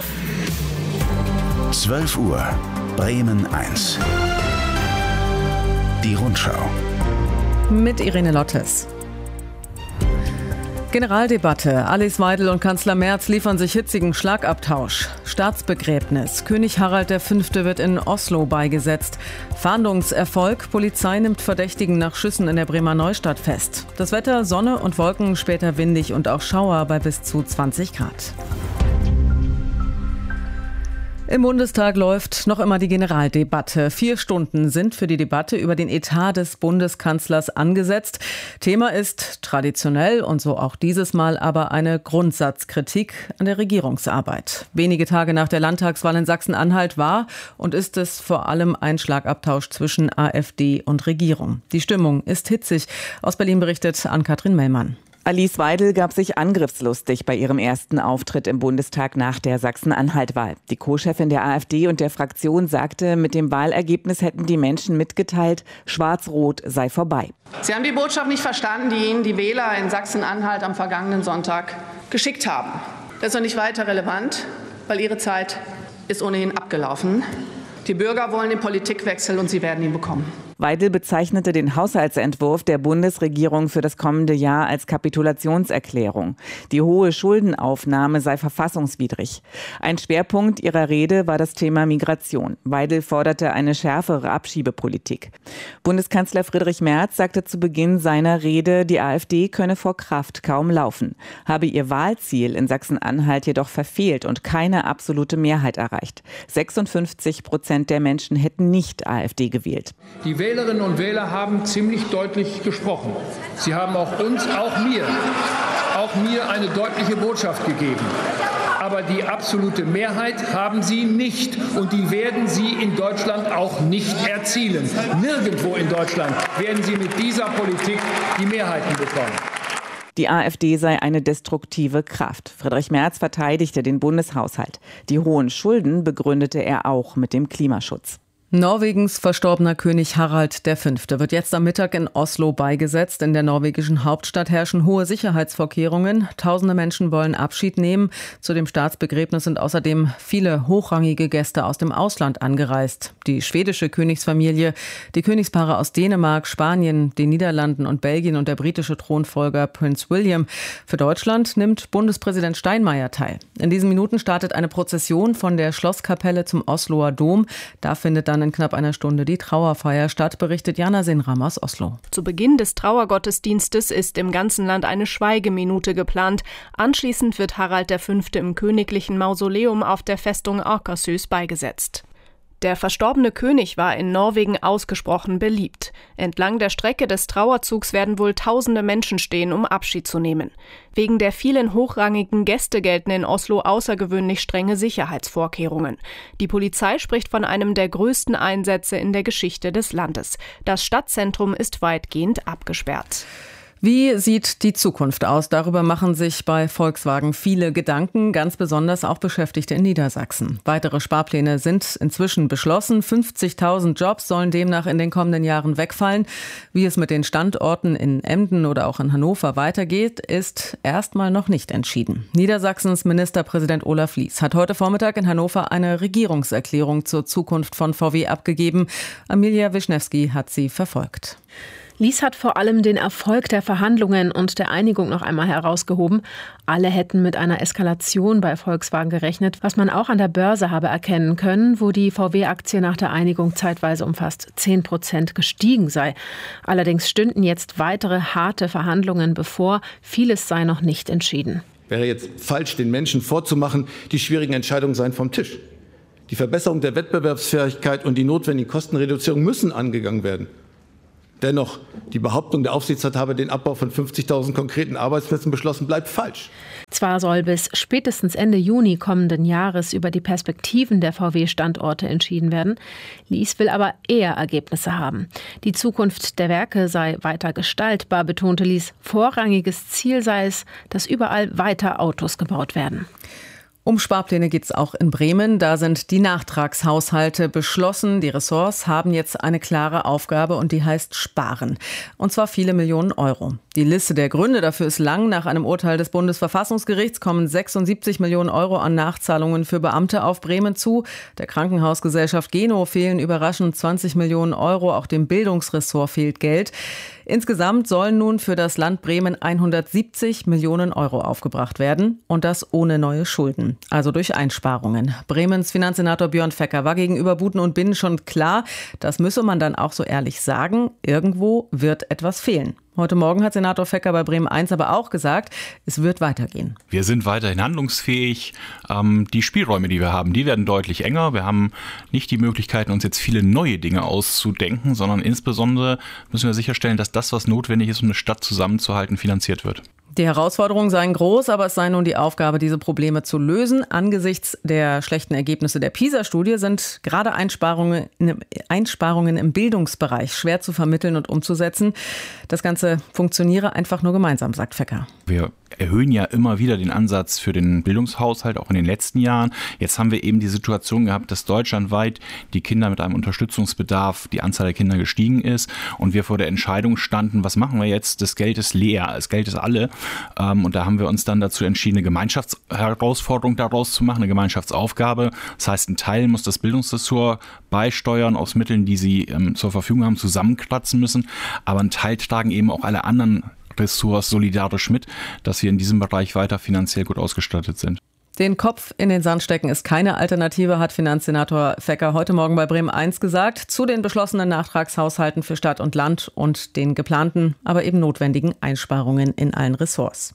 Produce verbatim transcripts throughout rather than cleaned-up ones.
zwölf Uhr, Bremen eins. Die Rundschau. Mit Irene Lottes. Generaldebatte. Alice Weidel und Kanzler Merz liefern sich hitzigen Schlagabtausch. Staatsbegräbnis. König Harald der Fünfte wird in Oslo beigesetzt. Fahndungserfolg. Polizei nimmt Verdächtigen nach Schüssen in der Bremer Neustadt fest. Das Wetter: Sonne und Wolken, später windig und auch Schauer bei bis zu zwanzig Grad. Im Bundestag läuft noch immer die Generaldebatte. Vier Stunden sind für die Debatte über den Etat des Bundeskanzlers angesetzt. Thema ist traditionell und so auch dieses Mal aber eine Grundsatzkritik an der Regierungsarbeit. Wenige Tage nach der Landtagswahl in Sachsen-Anhalt war und ist es vor allem ein Schlagabtausch zwischen AfD und Regierung. Die Stimmung ist hitzig. Aus Berlin berichtet Ann-Kathrin Mellmann. Alice Weidel gab sich angriffslustig bei ihrem ersten Auftritt im Bundestag nach der Sachsen-Anhalt-Wahl. Die Co-Chefin der AfD und der Fraktion sagte, mit dem Wahlergebnis hätten die Menschen mitgeteilt, Schwarz-Rot sei vorbei. Sie haben die Botschaft nicht verstanden, die Ihnen die Wähler in Sachsen-Anhalt am vergangenen Sonntag geschickt haben. Das ist noch nicht weiter relevant, weil Ihre Zeit ist ohnehin abgelaufen. Die Bürger wollen den Politikwechsel und sie werden ihn bekommen. Weidel bezeichnete den Haushaltsentwurf der Bundesregierung für das kommende Jahr als Kapitulationserklärung. Die hohe Schuldenaufnahme sei verfassungswidrig. Ein Schwerpunkt ihrer Rede war das Thema Migration. Weidel forderte eine schärfere Abschiebepolitik. Bundeskanzler Friedrich Merz sagte zu Beginn seiner Rede, die AfD könne vor Kraft kaum laufen, habe ihr Wahlziel in Sachsen-Anhalt jedoch verfehlt und keine absolute Mehrheit erreicht. sechsundfünfzig Prozent der Menschen hätten nicht AfD gewählt. Die Wählerinnen und Wähler haben ziemlich deutlich gesprochen. Sie haben auch uns, auch mir, auch mir eine deutliche Botschaft gegeben. Aber die absolute Mehrheit haben sie nicht. Und die werden sie in Deutschland auch nicht erzielen. Nirgendwo in Deutschland werden sie mit dieser Politik die Mehrheiten bekommen. Die AfD sei eine destruktive Kraft. Friedrich Merz verteidigte den Bundeshaushalt. Die hohen Schulden begründete er auch mit dem Klimaschutz. Norwegens verstorbener König Harald der Fünfte wird jetzt am Mittag in Oslo beigesetzt. In der norwegischen Hauptstadt herrschen hohe Sicherheitsvorkehrungen. Tausende Menschen wollen Abschied nehmen. Zu dem Staatsbegräbnis sind außerdem viele hochrangige Gäste aus dem Ausland angereist. Die schwedische Königsfamilie, die Königspaare aus Dänemark, Spanien, den Niederlanden und Belgien und der britische Thronfolger Prinz William. Für Deutschland nimmt Bundespräsident Steinmeier teil. In diesen Minuten startet eine Prozession von der Schlosskapelle zum Osloer Dom. Da findet dann in knapp einer Stunde die Trauerfeier statt, berichtet Jana Sinram aus Oslo. Zu Beginn des Trauergottesdienstes ist im ganzen Land eine Schweigeminute geplant. Anschließend wird Harald der Fünfte im königlichen Mausoleum auf der Festung Akershus beigesetzt. Der verstorbene König war in Norwegen ausgesprochen beliebt. Entlang der Strecke des Trauerzugs werden wohl tausende Menschen stehen, um Abschied zu nehmen. Wegen der vielen hochrangigen Gäste gelten in Oslo außergewöhnlich strenge Sicherheitsvorkehrungen. Die Polizei spricht von einem der größten Einsätze in der Geschichte des Landes. Das Stadtzentrum ist weitgehend abgesperrt. Wie sieht die Zukunft aus? Darüber machen sich bei Volkswagen viele Gedanken, ganz besonders auch Beschäftigte in Niedersachsen. Weitere Sparpläne sind inzwischen beschlossen. fünfzigtausend Jobs sollen demnach in den kommenden Jahren wegfallen. Wie es mit den Standorten in Emden oder auch in Hannover weitergeht, ist erstmal noch nicht entschieden. Niedersachsens Ministerpräsident Olaf Lies hat heute Vormittag in Hannover eine Regierungserklärung zur Zukunft von V W abgegeben. Amelia Wischnewski hat sie verfolgt. Lies hat vor allem den Erfolg der Verhandlungen und der Einigung noch einmal herausgehoben. Alle hätten mit einer Eskalation bei Volkswagen gerechnet, was man auch an der Börse habe erkennen können, wo die V W-Aktie nach der Einigung zeitweise um fast zehn Prozent gestiegen sei. Allerdings stünden jetzt weitere harte Verhandlungen bevor. Vieles sei noch nicht entschieden. Wäre jetzt falsch, den Menschen vorzumachen, die schwierigen Entscheidungen seien vom Tisch. Die Verbesserung der Wettbewerbsfähigkeit und die notwendigen Kostenreduzierungen müssen angegangen werden. Dennoch, die Behauptung, der Aufsichtsrat habe den Abbau von fünfzigtausend konkreten Arbeitsplätzen beschlossen, bleibt falsch. Zwar soll bis spätestens Ende Juni kommenden Jahres über die Perspektiven der V W-Standorte entschieden werden. Lies will aber eher Ergebnisse haben. Die Zukunft der Werke sei weiter gestaltbar, betonte Lies. Vorrangiges Ziel sei es, dass überall weiter Autos gebaut werden. Um Sparpläne geht es auch in Bremen. Da sind die Nachtragshaushalte beschlossen. Die Ressorts haben jetzt eine klare Aufgabe und die heißt Sparen. Und zwar viele Millionen Euro. Die Liste der Gründe dafür ist lang. Nach einem Urteil des Bundesverfassungsgerichts kommen sechsundsiebzig Millionen Euro an Nachzahlungen für Beamte auf Bremen zu. Der Krankenhausgesellschaft Geno fehlen überraschend zwanzig Millionen Euro. Auch dem Bildungsressort fehlt Geld. Insgesamt sollen nun für das Land Bremen hundertsiebzig Millionen Euro aufgebracht werden. Und das ohne neue Schulden. Also durch Einsparungen. Bremens Finanzsenator Björn Fecker war gegenüber Buten und Binnen schon klar, das müsse man dann auch so ehrlich sagen, irgendwo wird etwas fehlen. Heute Morgen hat Senator Fecker bei Bremen eins aber auch gesagt, es wird weitergehen. Wir sind weiterhin handlungsfähig. Ähm, die Spielräume, die wir haben, die werden deutlich enger. Wir haben nicht die Möglichkeiten, uns jetzt viele neue Dinge auszudenken, sondern insbesondere müssen wir sicherstellen, dass das, was notwendig ist, um eine Stadt zusammenzuhalten, finanziert wird. Die Herausforderungen seien groß, aber es sei nun die Aufgabe, diese Probleme zu lösen. Angesichts der schlechten Ergebnisse der PISA-Studie sind gerade Einsparungen, Einsparungen im Bildungsbereich schwer zu vermitteln und umzusetzen. Das Ganze funktioniere einfach nur gemeinsam, sagt Fecker. Wir erhöhen ja immer wieder den Ansatz für den Bildungshaushalt, auch in den letzten Jahren. Jetzt haben wir eben die Situation gehabt, dass deutschlandweit die Kinder mit einem Unterstützungsbedarf, die Anzahl der Kinder gestiegen ist und wir vor der Entscheidung standen, was machen wir jetzt? Das Geld ist leer, das Geld ist alle. Und da haben wir uns dann dazu entschieden, eine Gemeinschaftsherausforderung daraus zu machen, eine Gemeinschaftsaufgabe. Das heißt, ein Teil muss das Bildungsressort beisteuern aus Mitteln, die sie ähm, zur Verfügung haben, zusammenkratzen müssen. Aber ein Teil tragen eben auch alle anderen Ressorts solidarisch mit, dass wir in diesem Bereich weiter finanziell gut ausgestattet sind. Den Kopf in den Sand stecken ist keine Alternative, hat Finanzsenator Fecker heute Morgen bei Bremen eins gesagt. Zu den beschlossenen Nachtragshaushalten für Stadt und Land und den geplanten, aber eben notwendigen Einsparungen in allen Ressorts.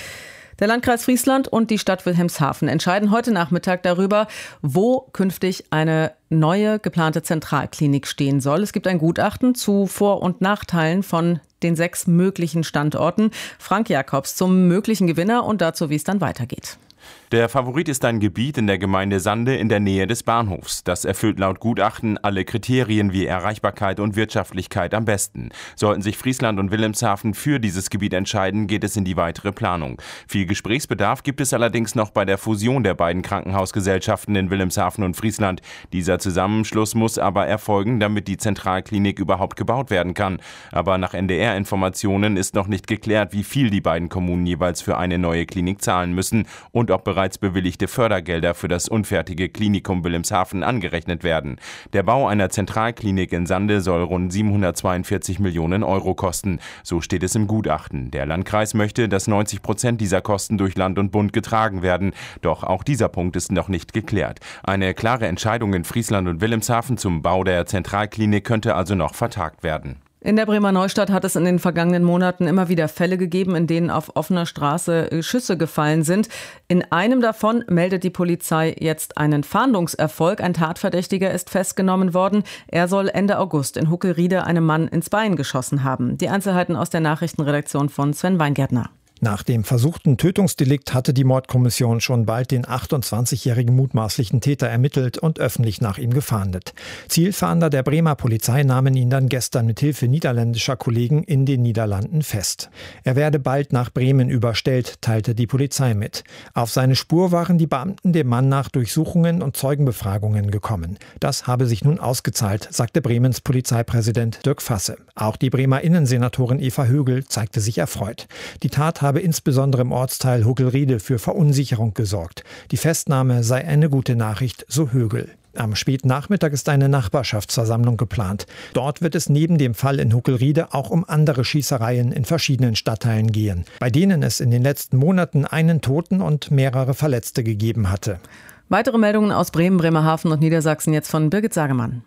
Der Landkreis Friesland und die Stadt Wilhelmshaven entscheiden heute Nachmittag darüber, wo künftig eine neue geplante Zentralklinik stehen soll. Es gibt ein Gutachten zu Vor- und Nachteilen von den sechs möglichen Standorten. Frank Jakobs zum möglichen Gewinner und dazu, wie es dann weitergeht. Der Favorit ist ein Gebiet in der Gemeinde Sande in der Nähe des Bahnhofs. Das erfüllt laut Gutachten alle Kriterien wie Erreichbarkeit und Wirtschaftlichkeit am besten. Sollten sich Friesland und Wilhelmshaven für dieses Gebiet entscheiden, geht es in die weitere Planung. Viel Gesprächsbedarf gibt es allerdings noch bei der Fusion der beiden Krankenhausgesellschaften in Wilhelmshaven und Friesland. Dieser Zusammenschluss muss aber erfolgen, damit die Zentralklinik überhaupt gebaut werden kann. Aber nach N D R-Informationen ist noch nicht geklärt, wie viel die beiden Kommunen jeweils für eine neue Klinik zahlen müssen und ob bereits bewilligte Fördergelder für das unfertige Klinikum Wilhelmshaven angerechnet werden. Der Bau einer Zentralklinik in Sande soll rund siebenhundertzweiundvierzig Millionen Euro kosten. So steht es im Gutachten. Der Landkreis möchte, dass neunzig Prozent dieser Kosten durch Land und Bund getragen werden. Doch auch dieser Punkt ist noch nicht geklärt. Eine klare Entscheidung in Friesland und Wilhelmshaven zum Bau der Zentralklinik könnte also noch vertagt werden. In der Bremer Neustadt hat es in den vergangenen Monaten immer wieder Fälle gegeben, in denen auf offener Straße Schüsse gefallen sind. In einem davon meldet die Polizei jetzt einen Fahndungserfolg. Ein Tatverdächtiger ist festgenommen worden. Er soll Ende August in Huckelriede einem Mann ins Bein geschossen haben. Die Einzelheiten aus der Nachrichtenredaktion von Sven Weingärtner. Nach dem versuchten Tötungsdelikt hatte die Mordkommission schon bald den achtundzwanzigjährigen mutmaßlichen Täter ermittelt und öffentlich nach ihm gefahndet. Zielfahnder der Bremer Polizei nahmen ihn dann gestern mit Hilfe niederländischer Kollegen in den Niederlanden fest. Er werde bald nach Bremen überstellt, teilte die Polizei mit. Auf seine Spur waren die Beamten dem Mann nach Durchsuchungen und Zeugenbefragungen gekommen. Das habe sich nun ausgezahlt, sagte Bremens Polizeipräsident Dirk Fasse. Auch die Bremer Innensenatorin Eva Högel zeigte sich erfreut. Die Tat habe habe insbesondere im Ortsteil Huckelriede für Verunsicherung gesorgt. Die Festnahme sei eine gute Nachricht, so Högel. Am späten Nachmittag ist eine Nachbarschaftsversammlung geplant. Dort wird es neben dem Fall in Huckelriede auch um andere Schießereien in verschiedenen Stadtteilen gehen, bei denen es in den letzten Monaten einen Toten und mehrere Verletzte gegeben hatte. Weitere Meldungen aus Bremen, Bremerhaven und Niedersachsen jetzt von Birgit Sagemann.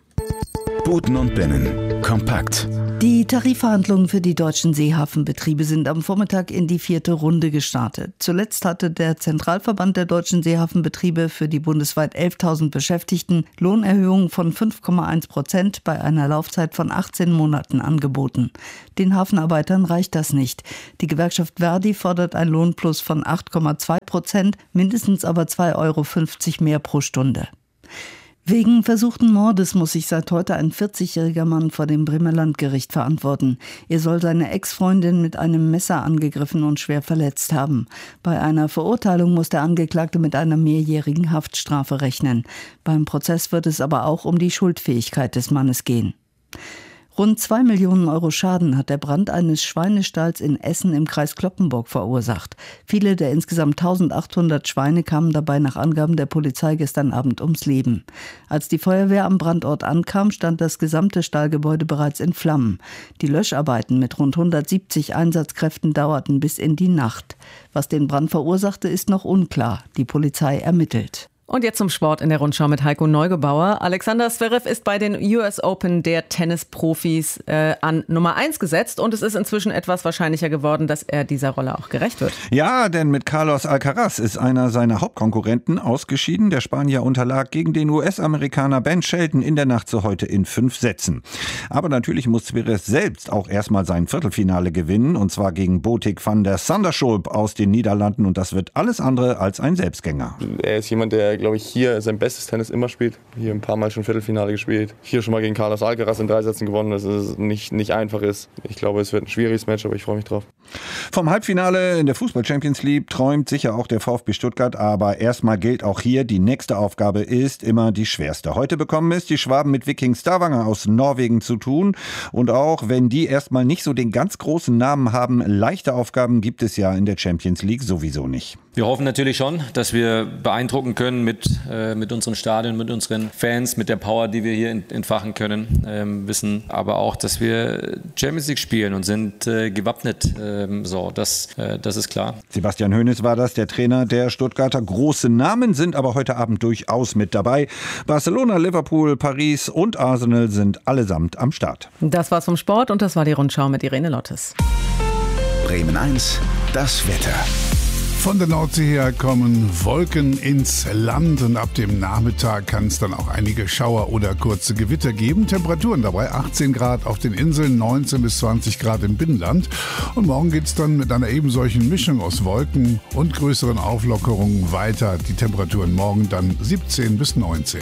Buten und Binnen. Kompakt. Die Tarifverhandlungen für die deutschen Seehafenbetriebe sind am Vormittag in die vierte Runde gestartet. Zuletzt hatte der Zentralverband der deutschen Seehafenbetriebe für die bundesweit elftausend Beschäftigten Lohnerhöhungen von fünf Komma eins Prozent bei einer Laufzeit von achtzehn Monaten angeboten. Den Hafenarbeitern reicht das nicht. Die Gewerkschaft Verdi fordert ein Lohnplus von acht Komma zwei Prozent, mindestens aber zwei Euro fünfzig mehr pro Stunde. Wegen versuchten Mordes muss sich seit heute ein vierzigjähriger Mann vor dem Bremer Landgericht verantworten. Er soll seine Ex-Freundin mit einem Messer angegriffen und schwer verletzt haben. Bei einer Verurteilung muss der Angeklagte mit einer mehrjährigen Haftstrafe rechnen. Beim Prozess wird es aber auch um die Schuldfähigkeit des Mannes gehen. Rund zwei Millionen Euro Schaden hat der Brand eines Schweinestalls in Essen im Kreis Cloppenburg verursacht. Viele der insgesamt eintausendachthundert Schweine kamen dabei nach Angaben der Polizei gestern Abend ums Leben. Als die Feuerwehr am Brandort ankam, stand das gesamte Stallgebäude bereits in Flammen. Die Löscharbeiten mit rund hundertsiebzig Einsatzkräften dauerten bis in die Nacht. Was den Brand verursachte, ist noch unklar. Die Polizei ermittelt. Und jetzt zum Sport in der Rundschau mit Heiko Neugebauer. Alexander Zverev ist bei den U S Open der Tennisprofis äh, an Nummer eins gesetzt und es ist inzwischen etwas wahrscheinlicher geworden, dass er dieser Rolle auch gerecht wird. Ja, denn mit Carlos Alcaraz ist einer seiner Hauptkonkurrenten ausgeschieden. Der Spanier unterlag gegen den U S-Amerikaner Ben Shelton in der Nacht zu heute in fünf Sätzen. Aber natürlich muss Zverev selbst auch erstmal sein Viertelfinale gewinnen und zwar gegen Botic van der Sanderschulp aus den Niederlanden und das wird alles andere als ein Selbstgänger. Er ist jemand, der glaube ich, hier sein bestes Tennis immer spielt. Hier ein paar Mal schon Viertelfinale gespielt. Hier schon mal gegen Carlos Alcaraz in drei Sätzen gewonnen, dass es nicht, nicht einfach ist. Ich glaube, es wird ein schwieriges Match, aber ich freue mich drauf. Vom Halbfinale in der Fußball-Champions League träumt sicher auch der VfB Stuttgart, aber erstmal gilt auch hier, die nächste Aufgabe ist immer die schwerste. Heute bekommen es die Schwaben mit Viking Stavanger aus Norwegen zu tun und auch wenn die erstmal nicht so den ganz großen Namen haben, leichte Aufgaben gibt es ja in der Champions League sowieso nicht. Wir hoffen natürlich schon, dass wir beeindrucken können mit, äh, mit unseren Stadien, mit unseren Fans, mit der Power, die wir hier entfachen können. Ähm, wissen aber auch, dass wir Champions League spielen und sind äh, gewappnet. Ähm, so, das, äh, das ist klar. Sebastian Hoeneß war das, der Trainer der Stuttgarter. Große Namen sind aber heute Abend durchaus mit dabei. Barcelona, Liverpool, Paris und Arsenal sind allesamt am Start. Das war's vom Sport und das war die Rundschau mit Irene Lottes. Bremen eins, das Wetter. Von der Nordsee her kommen Wolken ins Land und ab dem Nachmittag kann es dann auch einige Schauer oder kurze Gewitter geben. Temperaturen dabei achtzehn Grad auf den Inseln, neunzehn bis zwanzig Grad im Binnenland. Und morgen geht es dann mit einer eben solchen Mischung aus Wolken und größeren Auflockerungen weiter. Die Temperaturen morgen dann siebzehn bis neunzehn.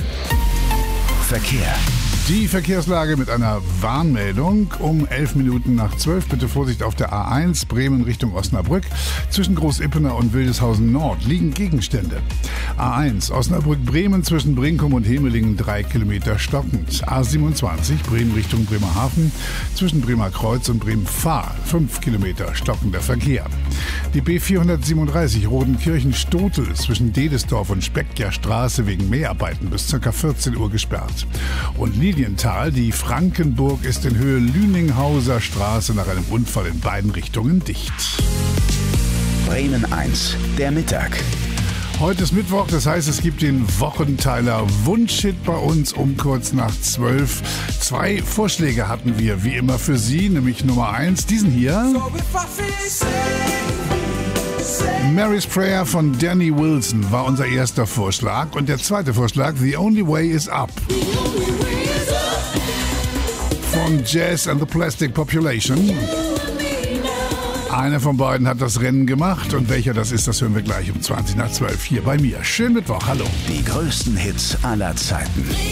Verkehr. Die Verkehrslage mit einer Warnmeldung um elf Minuten nach zwölf. Bitte Vorsicht auf der A eins, Bremen Richtung Osnabrück. Zwischen Großippener und Wildeshausen Nord liegen Gegenstände. A eins, Osnabrück-Bremen zwischen Brinkum und Hemelingen drei Kilometer stockend. A siebenundzwanzig, Bremen Richtung Bremerhaven zwischen Bremerkreuz und Bremen-Fahr fünf Kilometer stockender Verkehr. Die B vierhundertsiebenunddreißig Rodenkirchen-Stotel zwischen Dedesdorf und Speckger Straße wegen Mäharbeiten bis ca. vierzehn Uhr gesperrt. Und Lilienthal, die Frankenburg ist in Höhe Lüninghauser Straße nach einem Unfall in beiden Richtungen dicht. Bremen eins, der Mittag. Heute ist Mittwoch, das heißt, es gibt den Wochenteiler Wunschhit bei uns um kurz nach zwölf. Zwei Vorschläge hatten wir, wie immer für Sie, nämlich Nummer eins, diesen hier. Mary's Prayer von Danny Wilson war unser erster Vorschlag und der zweite Vorschlag, The Only Way is Up. Von Jazz and the Plastic Population. Einer von beiden hat das Rennen gemacht und welcher das ist, das hören wir gleich um zwanzig nach zwölf hier bei mir. Schönen Mittwoch, hallo. Die größten Hits aller Zeiten.